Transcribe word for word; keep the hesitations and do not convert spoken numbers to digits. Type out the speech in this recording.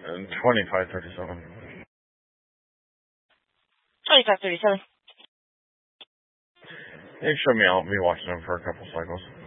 And twenty-five thirty-seven. twenty-five thirty-seven. They show me, I'll be watching them for a couple cycles.